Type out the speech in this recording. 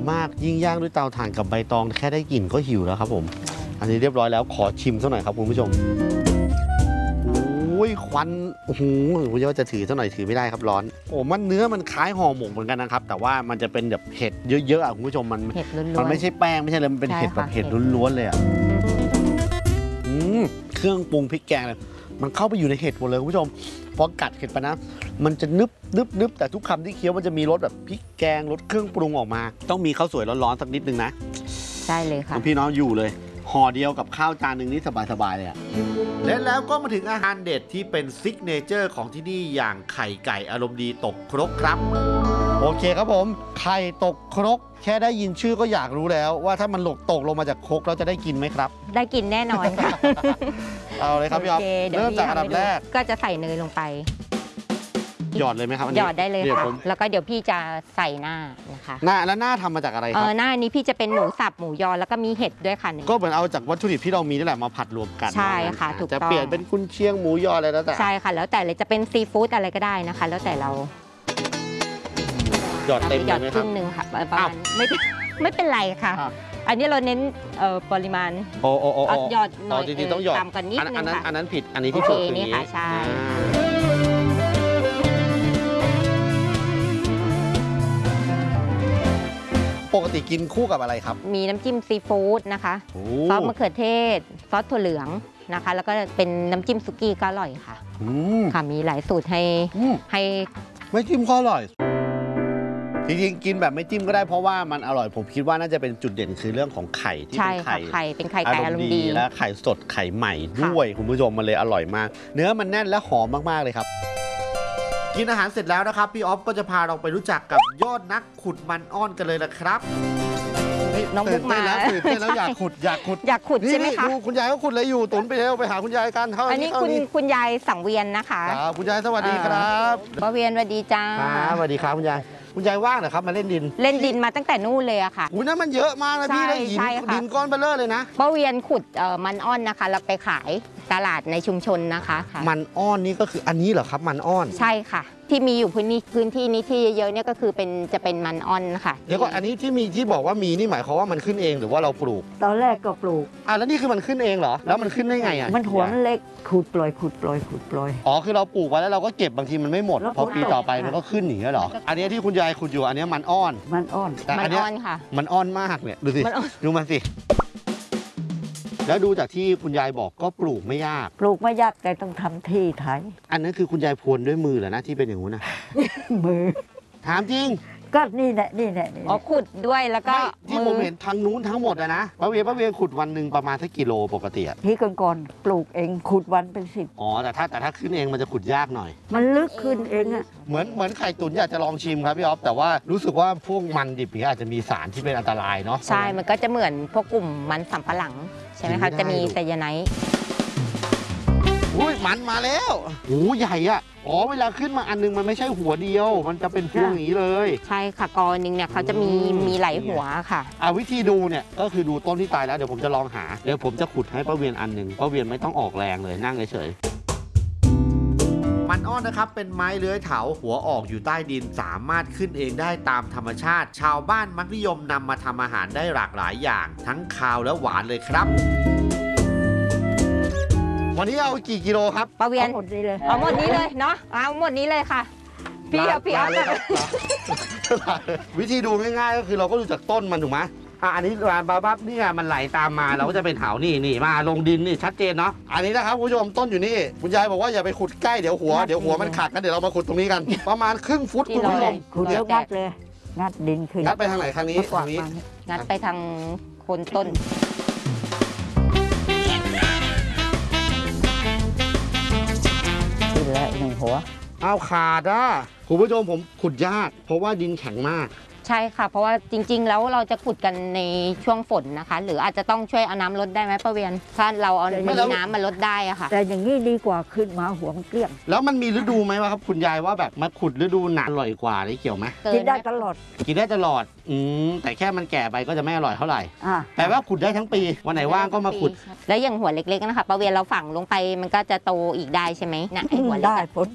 มากยิ่งย่างด้วยเตาถ่านกับใบตองแค่ได้กลิ่นก็หิวแล้วครับผมอันนี้เรียบร้อยแล้วขอชิมสักหน่อยครับคุณผู้ชมโอ้ยควันโอ้โหผมว่าจะถือสักหน่อยถือไม่ได้ครับร้อนโอ้มันเนื้อมันคล้ายห่อหมกเหมือนกันนะครับแต่ว่ามันจะเป็นแบบเห็ดเยอะๆอ่ะคุณผู้ชมมันไม่ใช่แป้งไม่ใช่เลยมันเป็นเห็ดแบบเห็ดล้วนๆเลยอ่ะเครื่องปรุงพริกแกงเลยมันเข้าไปอยู่ในเห็ดหมดเลยคุณผู้ชมพอกัดเห็ดไปนะมันจะนึบแต่ทุกคำที่เคี้ยวมันจะมีรสแบบพริกแกงรสเครื่องปรุงออกมาต้องมีข้าวสวยร้อนๆสักนิดนึงนะใช่เลยค่ะพี่น้องอยู่เลยห่อเดียวกับข้าวจานหนึ่งนี่สบายๆเลยอะและแล้วก็มาถึงอาหารเด็ดที่เป็นซิกเนเจอร์ของที่นี่อย่างไข่ไก่อารมณ์ดีตกครกครับโอเคครับผมไข่ตกครกแค่ได้ยินชื่อก็อยากรู้แล้วว่าถ้ามันตกลงมาจากครกเราจะได้กินไหมครับได้กินแน่นอนค่ะเอาเลยครับพี่อ๊อฟเริ่มจากอันดับแรกก็จะใส่เนยลงไปหยอดเลยไหมครับหยอดได้เลยค่ะแล้วก็เดี๋ยวพี่จะใส่หน้านะคะแล้วหน้าทำมาจากอะไรครับหน้านี้พี่จะเป็นหมูสับหมูยอแล้วก็มีเห็ดด้วยค่ะก็เหมือนเอาจากวัตถุดิบที่เรามีนี่แหละมาผัดรวมกันใช่ค่ะถูกต้องจะเปลี่ยนเป็นกุนเชียงหมูยออะไรแล้วแต่ใช่ค่ะแล้วแต่เลยจะเป็นซีฟู้ดอะไรก็ได้นะคะแล้วแต่เราหยอดเต็มเลยไหมครับครึ่งนึงค่ะประมาณไม่เป็นไรค่ะอันนี้เราเน้นปริมาณหยอดหน่อยจริงๆต้องหยอดตามกันนิดนึงค่ะอันนั้นผิดอันนี้ที่ถูกคือนี่ค่ะใช่ปกติกินคู่กับอะไรครับมีน้ำจิ้มซีฟู้ดนะคะซอสมะเขือเทศซอสถั่วเหลืองนะคะแล้วก็เป็นน้ำจิ้มสุกี้ก็อร่อยค่ะค่ะมีหลายสูตรให้ไม่จิ้มก็อร่อยจริงๆกินแบบไม่จิ้มก็ได้เพราะว่ามันอร่อยผมคิดว่าน่าจะเป็นจุดเด่นคือเรื่องของไข่ที่เป็นไข่เป็นไข่ไก่อารมณ์ดีและไข่สดไข่ใหม่ด้วยคุณผู้ชมมันเลยอร่อยมากเนื้อมันแน่นและหอมมากๆเลยครับกินอาหารเสร็จแล้วนะครับพี่อ๊อฟก็จะพาเราไปรู้จักกับยอดนักขุดมันอ้อนกันเลยนะครับน้องมุกมาตื่นเต้นแล้วอยากขุดใช่ไหมคะดูคุณยายก็ขุดอะไรอยู่ตุนไปเร็วไปหาคุณยายกันอันนี้คุณยายสังเวียนนะคะคุณยายสวัสดีครับป้าเวียนสวัสดีจ้าสวัสดีครับคุณยายว่างเหรอครับมาเล่นดินมาตั้งแต่นู่นเลยอะค่ะอุ้ยนั่นมันเยอะมากนะพี่ได้ดินก้อนเบลเลอร์เลยนะป้าเวียนขุดมันอ้อนนะคะแล้วไปขายตลาดในชุมชนนะคะมันอ้อนนี่ก็คืออันนี้เหรอครับมันอ้อนใช่ค่ะที่มีอยู่พื้นที่นี้ที่เยอะๆเนี่ยก็คือจะเป็นมันอ้อนค่ะเดี๋ยวก่อนอันนี้ที่บอกว่ามีนี่หมายความว่ามันขึ้นเองหรือว่าเราปลูกตอนแรกก็ปลูกแล้วนี่คือมันขึ้นเองเหรอแล้วมันขึ้นได้ไงอ่ะมันหัวมันเล็กขุดปล่อยอ๋อคือเราปลูกไว้แล้วเราก็เก็บบางทีมันไม่หมดพอปีต่อไปมันก็ขึ้นอย่างนี้เหรออันนี้ที่คุณยายขุดอยู่อันนี้มันอ้อนแต่อันนี้ค่ะมันอ้อนมากเนี่ยดูสิดูมันสิแล้วดูจากที่คุณยายบอกก็ปลูกไม่ยากแต่ต้องทำที่ไถอันนั้นคือคุณยายพรวนด้วยมือเหรอนะที่เป็นอย่างนู้นนะมือถามจริงก็นี่แหละขุดด้วยแล้วก็ที่ผมเห็นทางนู้นทั้งหมดนะป้าเวียขุดวันหนึ่งประมาณสักกิโลปกติที่ก่อนปลูกเองขุดวันเป็น10 แต่ถ้าขึ้นเองมันจะขุดยากหน่อยมันลึกขึ้นเองอะเหมือนไข่ตุ๋นอยากจะลองชิมครับพี่อ๊อฟแต่ว่ารู้สึกว่าพวกมันดิบนี่อาจจะมีสารที่เป็นอันตรายเนาะใช่มันก็จะเหมือนพวกกลุ่มมันสำปะหลังใช่ไหมคะจะมีไซยาไนด์อุ้ยมันมาแล้วโอ้ใหญ่อะเวลาขึ้นมาอันนึงมันไม่ใช่หัวเดียวมันจะเป็นพวงอย่างนี้เลยใช่ค่ะกอนึงเนี่ยเขาจะมีหลายหัวค่ะวิธีดูเนี่ยก็คือดูต้นที่ตายแล้วเดี๋ยวผมจะลองหาเดี๋ยวผมจะขุดให้ป้าเวียนอันหนึ่งป้าเวียนไม่ต้องออกแรงเลยนั่งเฉยมันอ้อนนะครับเป็นไม้เลื้อยเถาหัวออกอยู่ใต้ดินสามารถขึ้นเองได้ตามธรรมชาติชาวบ้านมักนิยมนำมาทำอาหารได้หลากหลายอย่างทั้งคาวและหวานเลยครับวันนี้เอากี่กิโลครับป้าเวียนหมดนี้เลยเอาหมดนี้เลยเนาะเอาหมดนี้เลยค่ะพี่เอาเลยวิธีดูง่ายๆก็คือเราก็ดูจากต้นมันถูกไหมอันนี้ปั๊บนี่มันไหลตามมาเราก็จะเป็นเถานี่มาลงดินนี่ชัดเจนเนาะอันนี้นะครับคุณผู้ชมต้นอยู่นี่คุณยายบอกว่าอย่าไปขุดใกล้เดี๋ยวหัวมันขาดกันเดี๋ยวเรามาขุดตรงนี้กันประมาณครึ่งฟุตคุณผู้ชมขุดแล้วงัดเลยงัดดินขึ้นงัดไปทางไหนทางนี้งัดไปทางโคนต้นและ1 หัวขาดคุณผู้ชมผมขุดยากเพราะว่าดินแข็งมากใช่ค่ะเพราะว่าจริงๆแล้วเราจะขุดกันในช่วงฝนนะคะหรืออาจจะต้องช่วยเอาน้ำลดได้ไหมป้าเวียนถ้าเราเอาน้ำมาลดได้อะค่ะแต่อย่างนี้ดีกว่าขึ้นมาหัวมันเกลี้ยงแล้วมันมีฤดูไหมวะครับคุณยายว่าแบบมาขุดฤดูหนาวอร่อยกว่าได้เกี่ยวไหมกินได้ตลอดแต่แค่มันแก่ไปก็จะไม่อร่อยเท่าไหร่แต่ว่าขุดได้ทั้งปีวันไหนว่างก็มาขุดแล้วอย่างหัวเล็กๆนะคะป้าเวียนเราฝังลงไปมันก็จะโตอีกได้ใช่ไหมนะไอหัวได้ฝน